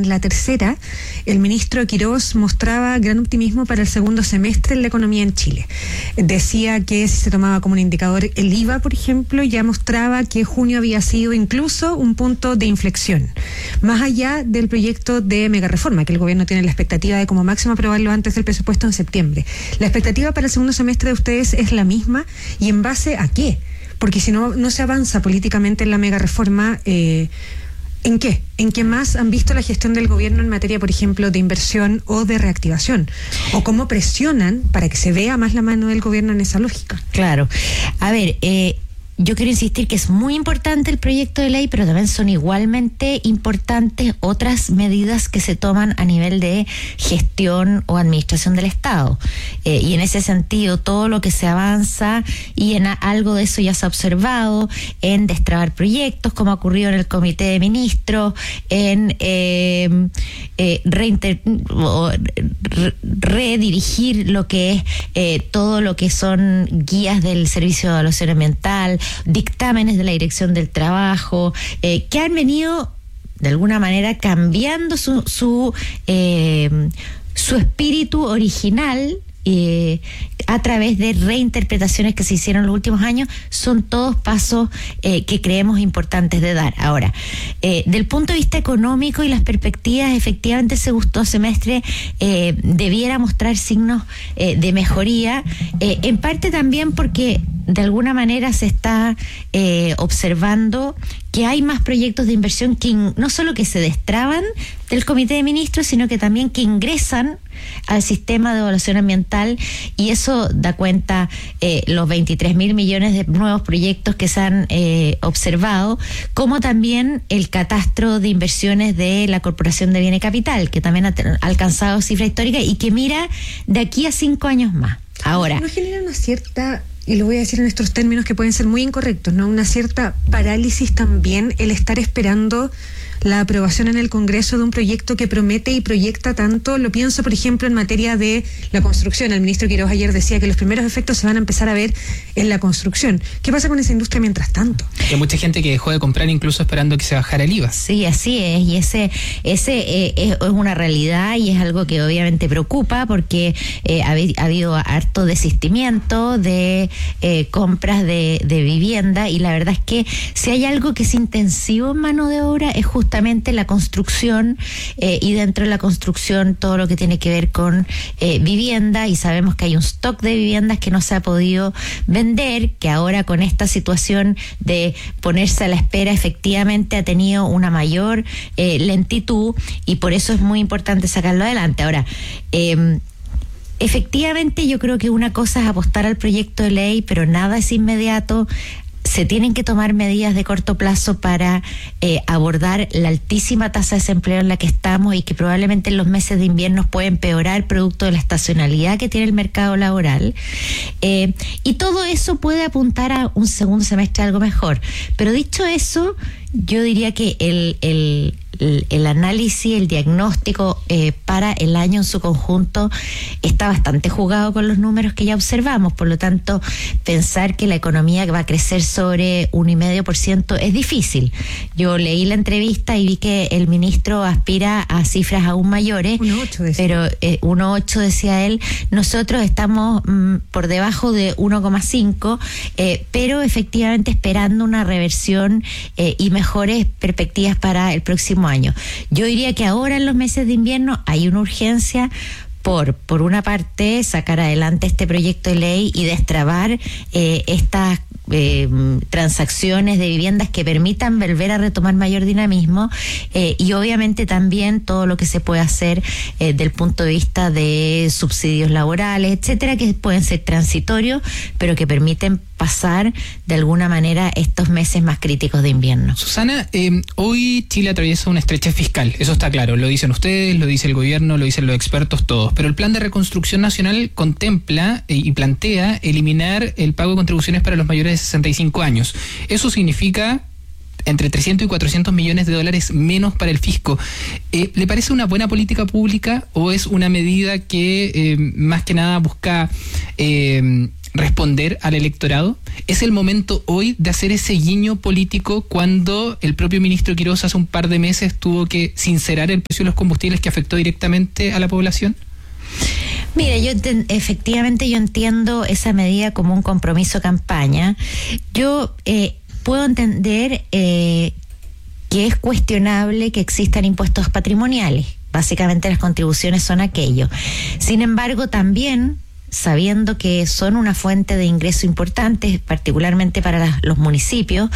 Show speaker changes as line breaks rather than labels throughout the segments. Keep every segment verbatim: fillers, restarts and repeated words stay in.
la tercera, el ministro Quirós mostraba gran optimismo para el segundo semestre en la economía en Chile. Decía que si se tomaba como un indicador el I V A, por ejemplo, ya mostraba que junio había sido incluso un punto de inflexión, más allá del proyecto de megareforma, que el gobierno tiene la expectativa de como máximo aprobarlo antes del presupuesto en septiembre. ¿La expectativa para el segundo semestre de ustedes es la misma? ¿Y en base a qué? Porque si no, no se avanza políticamente en la megareforma, eh, ¿en qué? ¿En qué más han visto la gestión del gobierno en materia, por ejemplo, de inversión o de reactivación? ¿O cómo presionan para que se vea más la mano del gobierno en esa lógica?
Claro. A ver, eh, yo quiero insistir que es muy importante el proyecto de ley, pero también son igualmente importantes otras medidas que se toman a nivel de gestión o administración del Estado. Eh, y en ese sentido, todo lo que se avanza, y en a, algo de eso ya se ha observado, en destrabar proyectos, como ha ocurrido en el Comité de Ministros, en eh, eh, reinter, o, re, redirigir lo que es eh, todo lo que son guías del Servicio de Evaluación Ambiental, dictámenes de la Dirección del Trabajo, eh, que han venido de alguna manera cambiando su su, eh, su espíritu original eh, a través de reinterpretaciones que se hicieron en los últimos años. Son todos pasos eh, que creemos importantes de dar. Ahora, eh, del punto de vista económico y las perspectivas, efectivamente ese segundo semestre eh, debiera mostrar signos eh, de mejoría, eh, en parte también porque de alguna manera se está eh, observando que hay más proyectos de inversión que in, no solo que se destraban del Comité de Ministros, sino que también que ingresan al sistema de evaluación ambiental, y eso da cuenta eh, los veintitrés mil millones de nuevos proyectos que se han eh, observado, como también el catastro de inversiones de la Corporación de Bienes Capital, que también ha alcanzado cifra histórica y que mira de aquí a cinco años más. Ahora,
¿no genera una cierta, y lo voy a decir en estos términos que pueden ser muy incorrectos, ¿no?, una cierta parálisis también el estar esperando la aprobación en el Congreso de un proyecto que promete y proyecta tanto? Lo pienso, por ejemplo, en materia de la construcción. El ministro Quirós ayer decía que los primeros efectos se van a empezar a ver en la construcción. ¿Qué pasa con esa industria mientras tanto?
Hay mucha gente que dejó de comprar incluso esperando que se bajara el I V A.
Sí, así es, y ese ese eh, es, es una realidad, y es algo que obviamente preocupa, porque eh, ha, ha habido harto desistimiento de eh, compras de, de vivienda, y la verdad es que si hay algo que es intensivo en mano de obra es justo justamente la construcción, eh, y dentro de la construcción todo lo que tiene que ver con eh, vivienda, y sabemos que hay un stock de viviendas que no se ha podido vender, que ahora con esta situación de ponerse a la espera efectivamente ha tenido una mayor eh, lentitud, y por eso es muy importante sacarlo adelante. Ahora, eh, efectivamente yo creo que una cosa es apostar al proyecto de ley, pero nada es inmediato. Se tienen que tomar medidas de corto plazo para eh, abordar la altísima tasa de desempleo en la que estamos, y que probablemente en los meses de invierno puede empeorar producto de la estacionalidad que tiene el mercado laboral. Eh, y todo eso puede apuntar a un segundo semestre algo mejor. Pero dicho eso, yo diría que el, el, el, el análisis, el diagnóstico eh, para el año en su conjunto está bastante jugado con los números que ya observamos. Por lo tanto, pensar que la economía va a crecer sobre un y medio por ciento es difícil. Yo leí la entrevista y vi que el ministro aspira a cifras aún mayores,
uno coma ocho decía.
pero eh, uno coma ocho decía él. Nosotros estamos mm, por debajo de uno coma cinco, eh, pero efectivamente esperando una reversión eh, y mejores perspectivas para el próximo año. Yo diría que ahora en los meses de invierno hay una urgencia por, por una parte, sacar adelante este proyecto de ley y destrabar eh, estas Eh, transacciones de viviendas que permitan volver a retomar mayor dinamismo, eh, y obviamente también todo lo que se puede hacer eh, del punto de vista de subsidios laborales, etcétera, que pueden ser transitorios, pero que permiten pasar de alguna manera estos meses más críticos de invierno.
Susana, eh, hoy Chile atraviesa una estrechez fiscal, eso está claro, lo dicen ustedes, lo dice el gobierno, lo dicen los expertos, todos, pero el Plan de Reconstrucción Nacional contempla eh, y plantea eliminar el pago de contribuciones para los mayores de sesenta y cinco años. Eso significa entre trescientos y cuatrocientos millones de dólares menos para el fisco. Eh, ¿Le parece una buena política pública o es una medida que eh, más que nada busca eh, responder al electorado? ¿Es el momento hoy de hacer ese guiño político cuando el propio ministro Quirós hace un par de meses tuvo que sincerar el precio de los combustibles que afectó directamente a la población?
Mira, yo efectivamente yo entiendo esa medida como un compromiso campaña. Yo eh, puedo entender eh, que es cuestionable que existan impuestos patrimoniales. Básicamente las contribuciones son aquello. Sin embargo, también sabiendo que son una fuente de ingreso importante, particularmente para las, los municipios,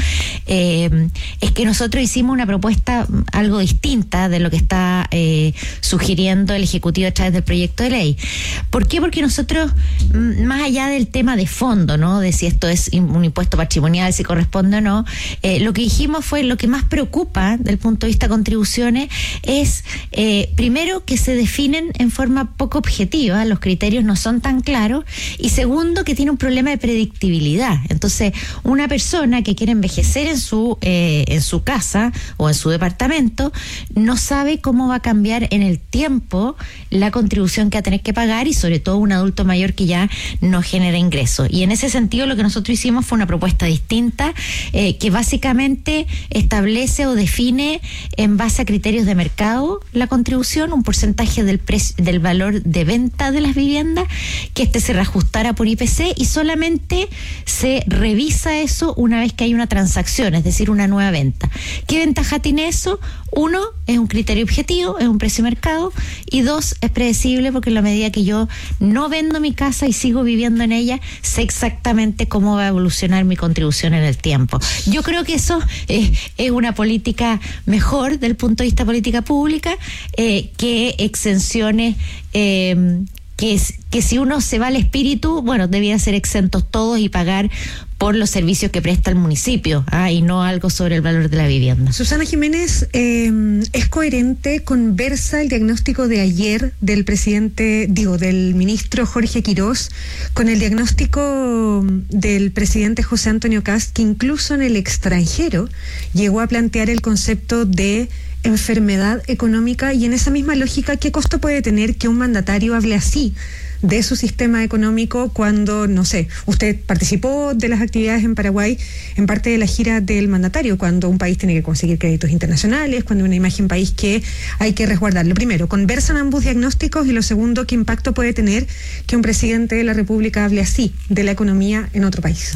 eh, es que nosotros hicimos una propuesta algo distinta de lo que está eh, sugiriendo el Ejecutivo a través del proyecto de ley. ¿Por qué? Porque nosotros, más allá del tema de fondo, ¿no?, de si esto es un impuesto patrimonial, si corresponde o no, eh, lo que dijimos fue lo que más preocupa del punto de vista de contribuciones es, eh, primero, que se definen en forma poco objetiva, los criterios no son tan claro, y segundo, que tiene un problema de predictibilidad. Entonces, una persona que quiere envejecer en su eh, en su casa o en su departamento no sabe cómo va a cambiar en el tiempo la contribución que va a tener que pagar, y sobre todo un adulto mayor que ya no genera ingresos. Y en ese sentido lo que nosotros hicimos fue una propuesta distinta eh, que básicamente establece o define en base a criterios de mercado la contribución, un porcentaje del precio, del valor de venta de las viviendas, que este se reajustara por I P C, y solamente se revisa eso una vez que hay una transacción, es decir, una nueva venta. ¿Qué ventaja tiene eso? Uno, es un criterio objetivo, es un precio de mercado, y dos, es predecible, porque en la medida que yo no vendo mi casa y sigo viviendo en ella, sé exactamente cómo va a evolucionar mi contribución en el tiempo. Yo creo que eso eh, es una política mejor del punto de vista de política pública eh, que exenciones eh, que, es, que si uno se va al espíritu, bueno, debiera ser exentos todos y pagar por los servicios que presta el municipio, ¿ah? Y no algo sobre el valor de la vivienda.
Susana Jiménez, eh, ¿es coherente, conversa el diagnóstico de ayer del presidente, digo, del ministro Jorge Quirós, con el diagnóstico del presidente José Antonio Kast, que incluso en el extranjero llegó a plantear el concepto de enfermedad económica, y en esa misma lógica, ¿qué costo puede tener que un mandatario hable así de su sistema económico cuando, no sé, usted participó de las actividades en Paraguay en parte de la gira del mandatario, cuando un país tiene que conseguir créditos internacionales, cuando hay una imagen país que hay que resguardar? Lo primero, ¿conversan ambos diagnósticos? Y lo segundo, ¿qué impacto puede tener que un presidente de la República hable así de la economía en otro país?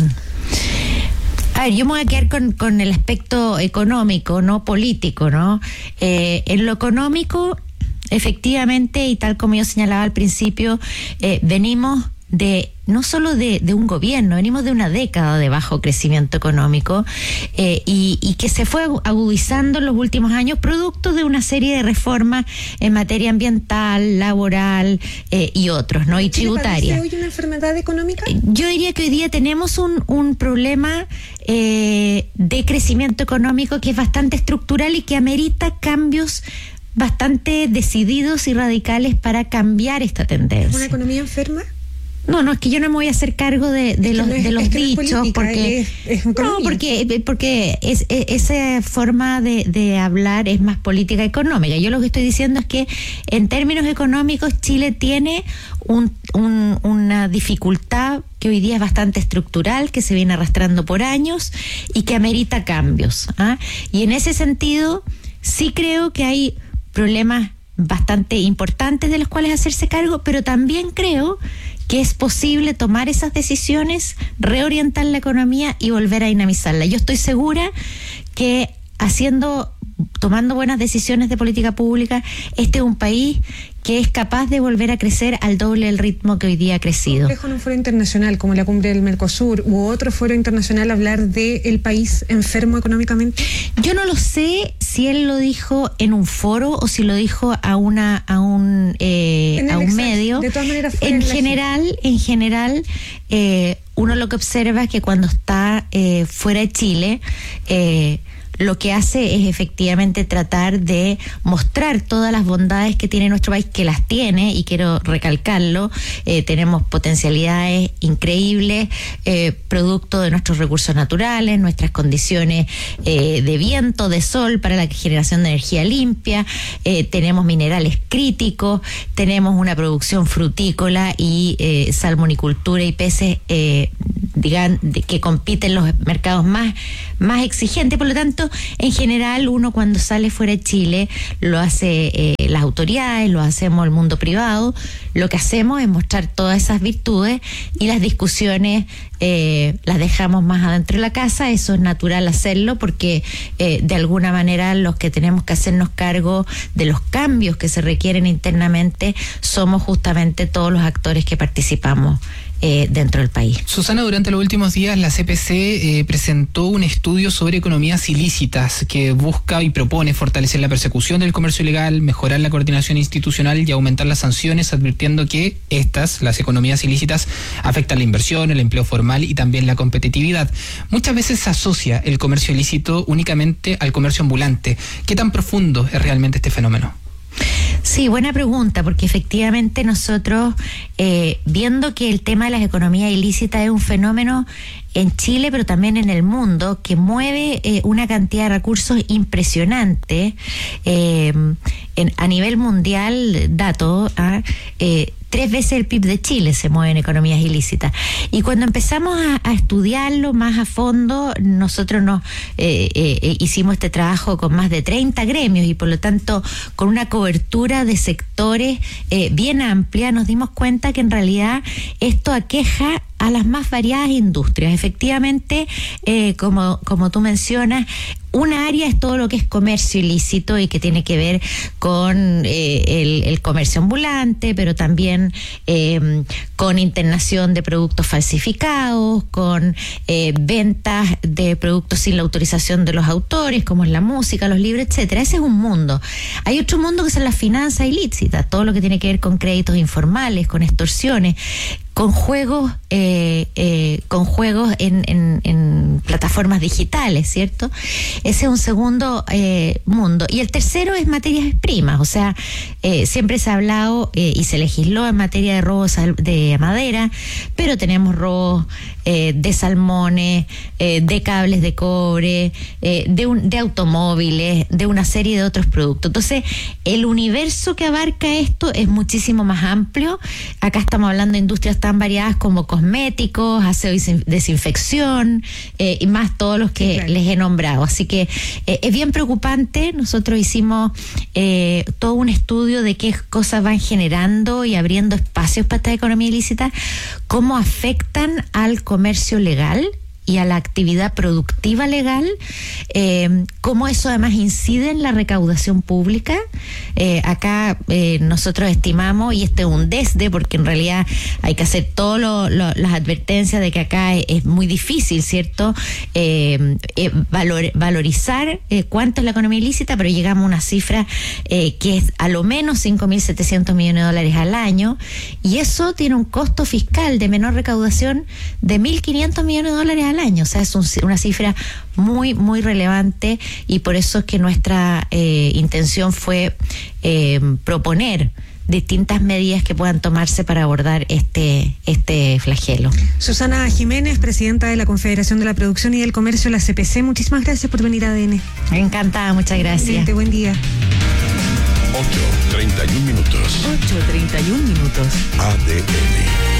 A ver, yo me voy a quedar con, con el aspecto económico, no político, ¿no? Eh, en lo económico, efectivamente, y tal como yo señalaba al principio, eh, venimos de no solo de, de un gobierno, venimos de una década de bajo crecimiento económico eh, y, y que se fue agudizando en los últimos años, producto de una serie de reformas en materia ambiental, laboral eh, y otros, ¿no? Y tributaria.
¿Parece hoy una enfermedad económica?
Yo diría que hoy día tenemos un, un problema eh, de crecimiento económico que es bastante estructural y que amerita cambios bastante decididos y radicales para cambiar esta tendencia.
¿Es una economía enferma?
No, no, es que yo no me voy a hacer cargo de, de los, no es, de los es que dichos, no es política, porque
es, es no,
porque porque es, es, esa forma de, de hablar es más política económica. Yo lo que estoy diciendo es que en términos económicos Chile tiene un, un, una dificultad que hoy día es bastante estructural, que se viene arrastrando por años y que amerita cambios, ¿ah? Y en ese sentido sí creo que hay problemas bastante importantes de los cuales hacerse cargo, pero también creo que es posible tomar esas decisiones, reorientar la economía y volver a dinamizarla. Yo estoy segura que haciendo, tomando buenas decisiones de política pública, este es un país que es capaz de volver a crecer al doble del ritmo que hoy día ha crecido.
¿Complejo en un foro internacional como la cumbre del Mercosur u otro foro internacional hablar de el país enfermo económicamente?
Yo no lo sé si él lo dijo en un foro o si lo dijo a una a un eh, a un exceso, medio.
De todas maneras,
en general, gente. en general, eh, uno lo que observa es que cuando está eh, fuera de Chile, eh, lo que hace es efectivamente tratar de mostrar todas las bondades que tiene nuestro país, que las tiene, y quiero recalcarlo, eh, tenemos potencialidades increíbles, eh, producto de nuestros recursos naturales, nuestras condiciones eh, de viento, de sol para la generación de energía limpia, eh, tenemos minerales críticos, tenemos una producción frutícola y eh, salmonicultura y peces eh, digan, de, que compiten en los mercados más, más exigentes. Por lo tanto, en general, uno cuando sale fuera de Chile, lo hace eh, las autoridades, lo hacemos el mundo privado, lo que hacemos es mostrar todas esas virtudes, y las discusiones eh, las dejamos más adentro de la casa. Eso es natural hacerlo, porque eh, de alguna manera los que tenemos que hacernos cargo de los cambios que se requieren internamente somos justamente todos los actores que participamos Eh, dentro del país.
Susana, durante los últimos días la C P C eh, presentó un estudio sobre economías ilícitas que busca y propone fortalecer la persecución del comercio ilegal, mejorar la coordinación institucional y aumentar las sanciones, advirtiendo que estas, las economías ilícitas, afectan la inversión, el empleo formal y también la competitividad. Muchas veces se asocia el comercio ilícito únicamente al comercio ambulante. ¿Qué tan profundo es realmente este fenómeno?
Sí, buena pregunta, porque efectivamente nosotros, eh, viendo que el tema de las economías ilícitas es un fenómeno en Chile, pero también en el mundo, que mueve eh, una cantidad de recursos impresionante, eh, en, a nivel mundial, dato, ¿ah? eh, tres veces el P I B de Chile se mueve en economías ilícitas. Y cuando empezamos a, a estudiarlo más a fondo, nosotros nos eh, eh, hicimos este trabajo con más de treinta gremios, y por lo tanto con una cobertura de sectores eh, bien amplia, nos dimos cuenta que en realidad esto aqueja a las más variadas industrias. Efectivamente, eh, como, como tú mencionas, una área es todo lo que es comercio ilícito y que tiene que ver con eh, el, el comercio ambulante, pero también eh, con internación de productos falsificados, con eh, ventas de productos sin la autorización de los autores, como es la música, los libros, etcétera. Ese es un mundo. Hay otro mundo que son las finanzas ilícitas, todo lo que tiene que ver con créditos informales, con extorsiones, con juegos eh, eh, con juegos en, en, en plataformas digitales, ¿cierto? Ese es un segundo eh, mundo. Y el tercero es materias primas, o sea, eh, siempre se ha hablado eh, y se legisló en materia de robos de madera, pero tenemos robos eh, de salmones, eh, de cables de cobre, eh, de, un, de automóviles, de una serie de otros productos. Entonces, el universo que abarca esto es muchísimo más amplio. Acá estamos hablando de industrias tan variadas como cosméticos, aseo y desinfección, eh, y más todos los que claro. les he nombrado. Así que eh, es bien preocupante. Nosotros hicimos eh, todo un estudio de qué cosas van generando y abriendo espacios para esta economía ilícita, cómo afectan al comercio legal y a la actividad productiva legal, eh, cómo eso además incide en la recaudación pública. Eh, acá eh, nosotros estimamos, y este es un desde, porque en realidad hay que hacer todas las advertencias de que acá es, es muy difícil, ¿cierto? Eh, eh, valor, valorizar eh, cuánto es la economía ilícita, pero llegamos a una cifra eh, que es a lo menos cinco mil setecientos millones de dólares al año, y eso tiene un costo fiscal de menor recaudación de mil quinientos millones de dólares al año. O sea, es un, una cifra muy, muy relevante, y por eso es que nuestra eh, intención fue eh, proponer distintas medidas que puedan tomarse para abordar este, este flagelo.
Susana Jiménez, presidenta de la Confederación de la Producción y del Comercio, la C P C, muchísimas gracias por venir a A D N.
Encantada, muchas gracias.
Bien, buen día.
ocho treinta y un minutos.
ocho treinta y un minutos.
A D N.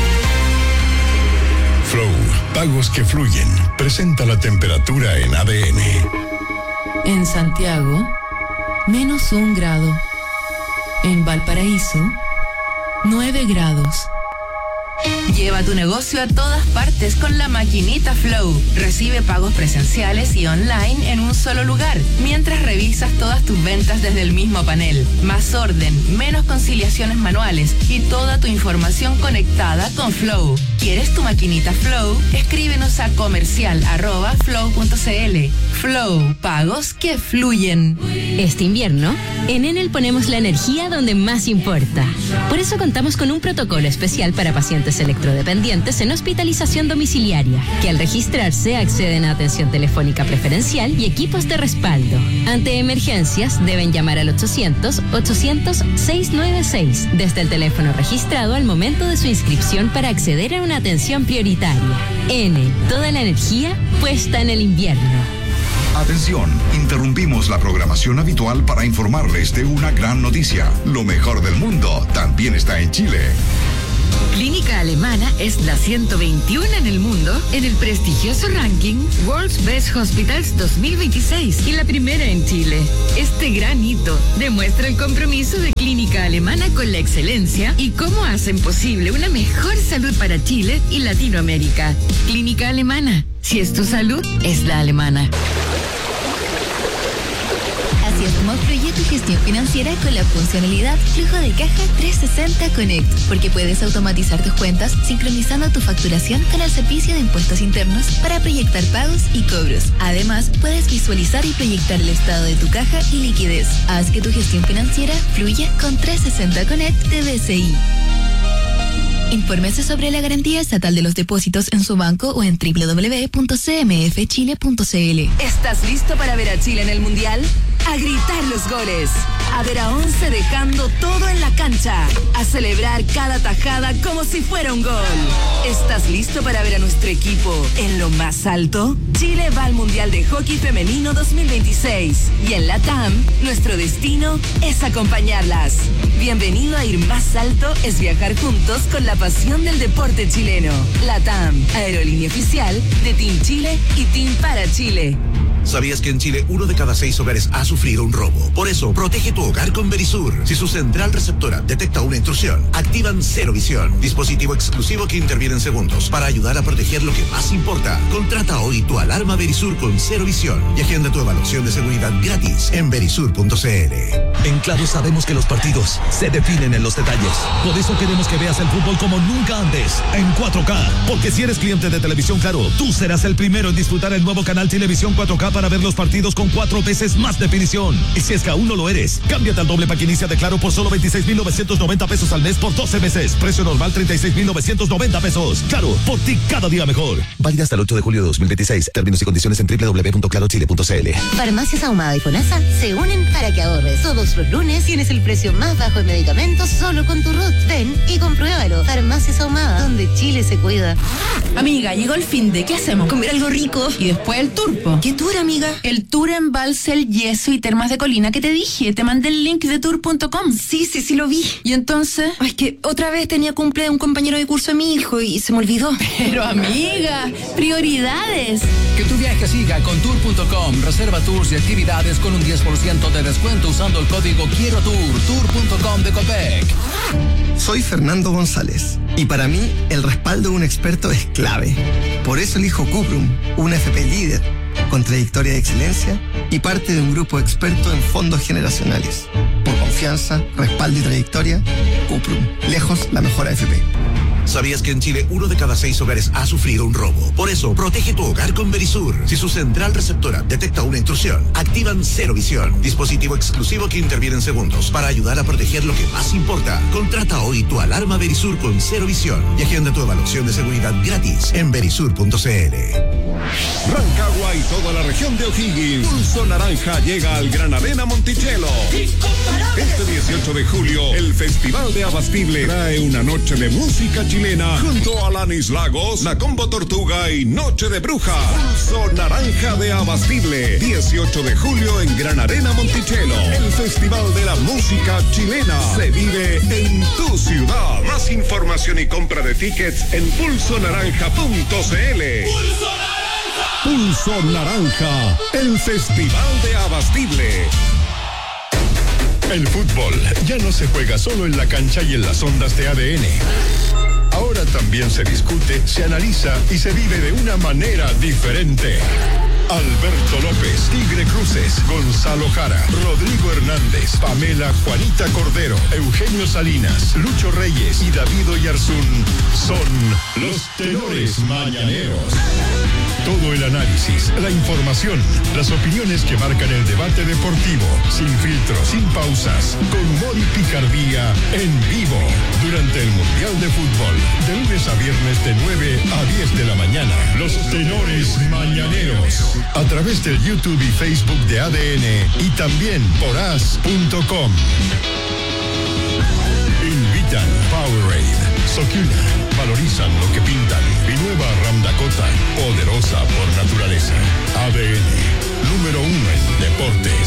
Flow, pagos que fluyen. Presenta la temperatura en A D N.
En Santiago, menos un grado. En Valparaíso, nueve grados. Lleva tu negocio a todas partes con la maquinita Flow. Recibe pagos presenciales y online en un solo lugar, mientras revisas todas tus ventas desde el mismo panel. Más orden, menos conciliaciones manuales y toda tu información conectada con Flow. ¿Quieres tu maquinita Flow? Escríbenos a comercial arroba flow punto cl. Flow, pagos que fluyen.
Este invierno, en Enel ponemos la energía donde más importa. Por eso contamos con un protocolo especial para pacientes electrodependientes en hospitalización domiciliaria, que al registrarse acceden a atención telefónica preferencial y equipos de respaldo. Ante emergencias, deben llamar al ochocientos, ochocientos, seiscientos noventa y seis desde el teléfono registrado al momento de su inscripción para acceder a una atención prioritaria. Enel, toda la energía puesta en el invierno.
Atención, interrumpimos la programación habitual para informarles de una gran noticia. Lo mejor del mundo también está en Chile.
Clínica Alemana es la ciento veintiuno en el mundo en el prestigioso ranking World's Best Hospitals dos mil veintiséis y la primera en Chile. Este gran hito demuestra el compromiso de Clínica Alemana con la excelencia y cómo hacen posible una mejor salud para Chile y Latinoamérica. Clínica Alemana, si es tu salud, es la alemana.
Así es como fluye tu gestión financiera con la funcionalidad Flujo de Caja trescientos sesenta Connect, porque puedes automatizar tus cuentas sincronizando tu facturación con el servicio de impuestos internos para proyectar pagos y cobros. Además, puedes visualizar y proyectar el estado de tu caja y liquidez. Haz que tu gestión financiera fluya con trescientos sesenta Connect de B C I. Infórmese sobre la garantía estatal de los depósitos en su banco o en doble u doble u doble u punto c m f chile punto c l.
¿Estás listo para ver a Chile en el Mundial? A gritar los goles, a ver a once dejando todo en la cancha, a celebrar cada tajada como si fuera un gol. ¿Estás listo para ver a nuestro equipo en lo más alto? Chile va al Mundial de Hockey Femenino dos mil veintiséis y en la T A M nuestro destino es acompañarlas. Bienvenido a Ir Más Alto es viajar juntos con la pasión del deporte chileno. La T A M, aerolínea oficial de Team Chile y Team para Chile.
¿Sabías que en Chile uno de cada seis hogares ha sufrido un robo? Por eso, protege tu hogar con Verisur. Si su central receptora detecta una intrusión, activan Cero Visión, dispositivo exclusivo que interviene en segundos para ayudar a proteger lo que más importa. Contrata hoy tu alarma Verisur con Cero Visión y agenda tu evaluación de seguridad gratis en verisur punto c l.
En Claro sabemos que los partidos se definen en los detalles. Por eso queremos que veas el fútbol como nunca antes, en cuatro K. Porque si eres cliente de Televisión Claro, tú serás el primero en disfrutar el nuevo canal Televisión cuatro K para ver los partidos con cuatro veces más definición. Y si es que aún no lo eres, cámbiate al doble pack inicia de Claro por solo veintiséis mil novecientos noventa pesos al mes por doce meses. Precio normal treinta y seis mil novecientos noventa pesos. Claro, por ti cada día mejor. Válida hasta el ocho de julio de dos mil veintiséis. Términos y condiciones en doble u doble u doble u punto claro chile punto c l.
Farmacias Ahumada y FONASA se unen para que ahorres. Todos los lunes tienes el precio más bajo en medicamentos solo con tu R U T. Ven y compruébalo. Farmacias Ahumada, donde Chile se cuida.
Amiga, llegó el fin de. ¿Qué hacemos?
Comer algo rico.
Y después el turpo.
¿Qué tour, amiga?
El tour en Balsel, Yeso y Termas de Colina que te dije. Te mandé el link de tour punto com.
Sí, sí, sí lo vi.
¿Y entonces?
Ay, que otra vez tenía cumple de un compañero de curso de mi hijo y se me olvidó.
Pero amiga, prioridades.
Que tu viaje siga con tour punto com. Reserva tours y actividades con un diez por ciento de descuento usando el código Quiero Tour. tour punto com de Copec.
Soy Fernando González y para mí el respaldo de un experto es clave. Por eso elijo Cuprum, una F P líder, con trayectoria de excelencia y parte de un grupo experto en fondos generacionales. Por confianza, respaldo y trayectoria, Cuprum, lejos la mejor A F P.
¿Sabías que en Chile uno de cada seis hogares ha sufrido un robo? Por eso, protege tu hogar con Verisur. Si su central receptora detecta una intrusión, activan Cero Visión, dispositivo exclusivo que interviene en segundos para ayudar a proteger lo que más importa. Contrata hoy tu alarma Verisur con Cero Visión y agenda tu evaluación de seguridad gratis en verisur punto c l.
Rancagua y toda la región de O'Higgins. Pulso Naranja llega al Gran Arena Monticello. Este dieciocho de julio, el Festival de Abastible trae una noche de música chilena junto a Alanis Lagos, La Combo Tortuga y Noche de Bruja. Pulso Naranja de Abastible. dieciocho de julio en Gran Arena Monticello. El Festival de la Música Chilena se vive en tu ciudad. Más información y compra de tickets en pulso naranja punto c l. ¡Pulso Naranja! Pulso Naranja, el Festival de Abastible. El fútbol ya no se juega solo en la cancha y en las ondas de A D N. Ahora también se discute, se analiza y se vive de una manera diferente. Alberto López, Tigre Cruces, Gonzalo Jara, Rodrigo Hernández, Pamela Juanita Cordero, Eugenio Salinas, Lucho Reyes y David Oyarzún son los tenores mañaneros. Todo el análisis, la información, las opiniones que marcan el debate deportivo, sin filtros, sin pausas, con humor y picardía, en vivo, durante el Mundial de Fútbol, de lunes a viernes de nueve a diez de la mañana. Los tenores mañaneros, a través del YouTube y Facebook de A D N y también por as punto com. Invitan Powerade, Sokina, valorizan lo que pintan y nueva Ram Dakota, poderosa por naturaleza. A D N, número uno en deportes.